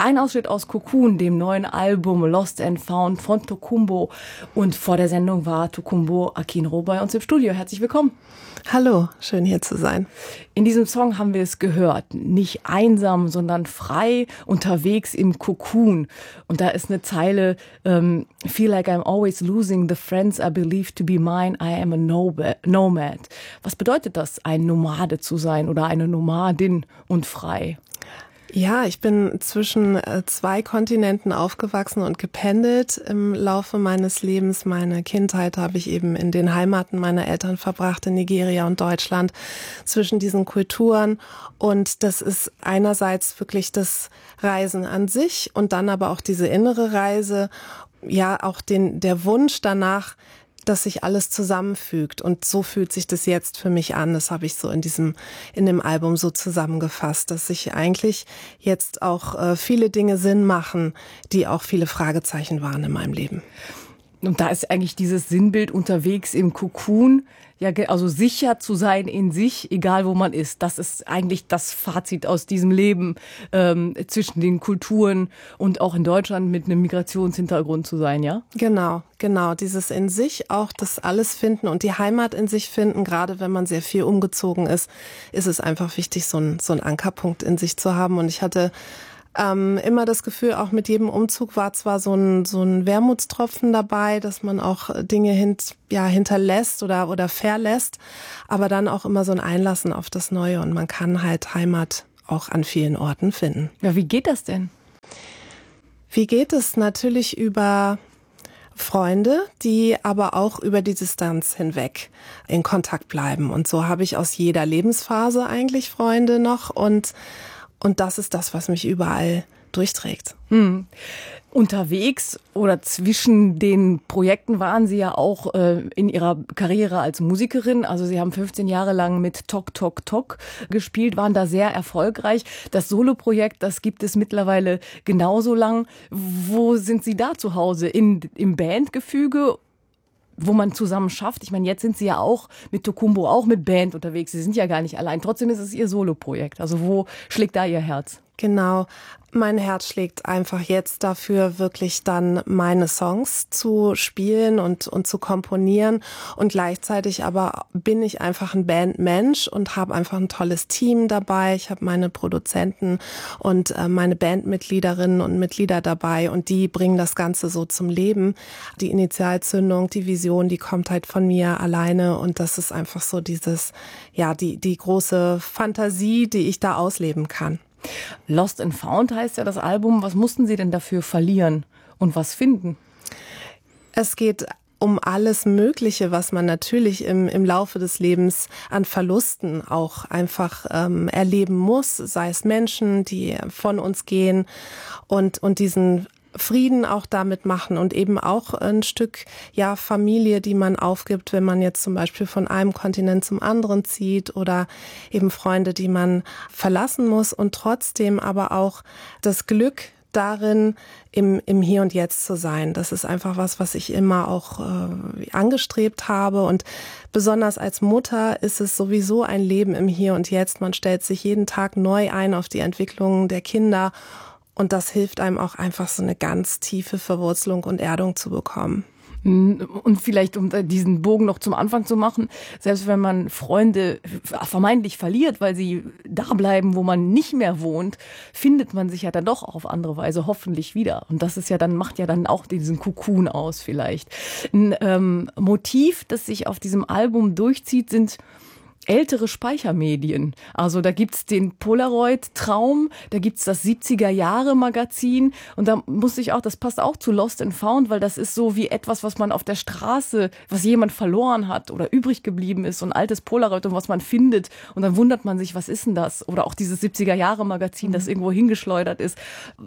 Ein Ausschnitt aus Cocoon, dem neuen Album Lost and Found von Tokumbo. Und vor der Sendung war Tokumbo Akinro bei uns im Studio. Herzlich willkommen. Hallo, schön hier zu sein. In diesem Song haben wir es gehört. Nicht einsam, sondern frei unterwegs im Cocoon. Und da ist eine Zeile, feel like I'm always losing the friends I believe to be mine. I am a nomad. Was bedeutet das, ein Nomade zu sein oder eine Nomadin und frei? Ja, ich bin zwischen 2 Kontinenten aufgewachsen und gependelt im Laufe meines Lebens. Meine Kindheit habe ich eben in den Heimaten meiner Eltern verbracht, in Nigeria und Deutschland, zwischen diesen Kulturen. Und das ist einerseits wirklich das Reisen an sich und dann aber auch diese innere Reise, ja auch der Wunsch danach, dass sich alles zusammenfügt. Und so fühlt sich das jetzt für mich an. Das habe ich so in dem Album so zusammengefasst, dass sich eigentlich jetzt auch viele Dinge Sinn machen, die auch viele Fragezeichen waren in meinem Leben. Und da ist eigentlich dieses Sinnbild unterwegs im Cocoon, ja, also sicher zu sein in sich, egal wo man ist. Das ist eigentlich das Fazit aus diesem Leben zwischen den Kulturen und auch in Deutschland mit einem Migrationshintergrund zu sein, ja? Genau. Dieses in sich auch das alles finden und die Heimat in sich finden. Gerade wenn man sehr viel umgezogen ist es einfach wichtig, so einen Ankerpunkt in sich zu haben. Und ich hatte immer das Gefühl, auch mit jedem Umzug war zwar so ein Wermutstropfen dabei, dass man auch Dinge hinterlässt oder verlässt, aber dann auch immer so ein Einlassen auf das Neue und man kann halt Heimat auch an vielen Orten finden. Ja, wie geht das denn? Wie geht es? Natürlich über Freunde, die aber auch über die Distanz hinweg in Kontakt bleiben. Und so habe ich aus jeder Lebensphase eigentlich Freunde noch und das ist das, was mich überall durchträgt. Unterwegs oder zwischen den Projekten waren Sie ja auch in Ihrer Karriere als Musikerin. Also Sie haben 15 Jahre lang mit Tok Tok Tok gespielt, waren da sehr erfolgreich. Das Soloprojekt, das gibt es mittlerweile genauso lang. Wo sind Sie da zu Hause? Im Bandgefüge, wo man zusammen schafft? Ich meine, jetzt sind Sie ja auch mit Tokumbo, auch mit Band unterwegs. Sie sind ja gar nicht allein. Trotzdem ist es Ihr Soloprojekt. Also wo schlägt da Ihr Herz? Genau. Mein Herz schlägt einfach jetzt dafür, wirklich dann meine Songs zu spielen und zu komponieren. Und gleichzeitig aber bin ich einfach ein Bandmensch und habe einfach ein tolles Team dabei. Ich habe meine Produzenten und meine Bandmitgliederinnen und Mitglieder dabei und die bringen das Ganze so zum Leben. Die Initialzündung, die Vision, die kommt halt von mir alleine und das ist einfach so die große Fantasie, die ich da ausleben kann. Lost and Found heißt ja das Album. Was mussten Sie denn dafür verlieren und was finden? Es geht um alles Mögliche, was man natürlich im Laufe des Lebens an Verlusten auch einfach erleben muss, sei es Menschen, die von uns gehen und diesen Frieden auch damit machen und eben auch ein Stück Familie, die man aufgibt, wenn man jetzt zum Beispiel von einem Kontinent zum anderen zieht oder eben Freunde, die man verlassen muss und trotzdem aber auch das Glück darin, im Hier und Jetzt zu sein. Das ist einfach was ich immer auch angestrebt habe und besonders als Mutter ist es sowieso ein Leben im Hier und Jetzt. Man stellt sich jeden Tag neu ein auf die Entwicklung der Kinder. Und das hilft einem auch einfach so eine ganz tiefe Verwurzelung und Erdung zu bekommen. Und vielleicht, um diesen Bogen noch zum Anfang zu machen, selbst wenn man Freunde vermeintlich verliert, weil sie da bleiben, wo man nicht mehr wohnt, findet man sich ja dann doch auf andere Weise hoffentlich wieder. Und das ist ja dann, macht ja dann auch diesen Cocoon aus vielleicht. Ein Motiv, das sich auf diesem Album durchzieht, sind ältere Speichermedien. Also da gibt's den Polaroid-Traum, da gibt's das 70er-Jahre-Magazin und da muss ich auch, das passt auch zu Lost and Found, weil das ist so wie etwas, was man auf der Straße, was jemand verloren hat oder übrig geblieben ist, so ein altes Polaroid und was man findet und dann wundert man sich, was ist denn das? Oder auch dieses 70er-Jahre-Magazin, das irgendwo hingeschleudert ist.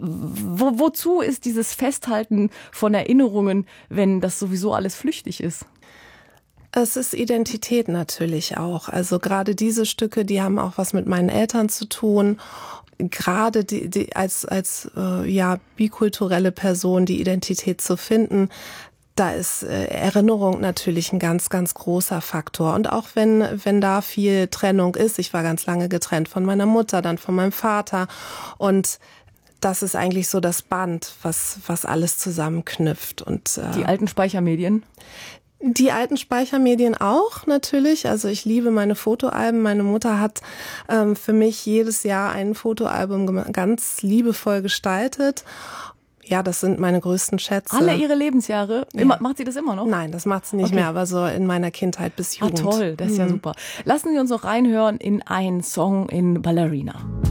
Wozu ist dieses Festhalten von Erinnerungen, wenn das sowieso alles flüchtig ist? Es ist Identität natürlich auch. Also gerade diese Stücke, die haben auch was mit meinen Eltern zu tun. Gerade die als bikulturelle Person die Identität zu finden, da ist Erinnerung natürlich ein ganz, ganz großer Faktor. Und auch wenn da viel Trennung ist, ich war ganz lange getrennt von meiner Mutter, dann von meinem Vater und das ist eigentlich so das Band, was alles zusammenknüpft. Und die alten Speichermedien? Die alten Speichermedien auch natürlich. Also ich liebe meine Fotoalben. Meine Mutter hat für mich jedes Jahr ein Fotoalbum ganz liebevoll gestaltet. Ja, das sind meine größten Schätze. Alle ihre Lebensjahre? Ja. Macht sie das immer noch? Nein, das macht sie nicht mehr, aber so in meiner Kindheit bis Jugend. Ah, toll, das ist ja super. Lassen Sie uns noch reinhören in einen Song in Ballerina.